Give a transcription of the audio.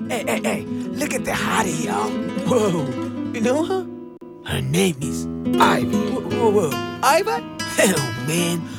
Hey, look at the hottie, y'all. Whoa, you know her? Her name is Ivy. Whoa. Ivy? Hell, man,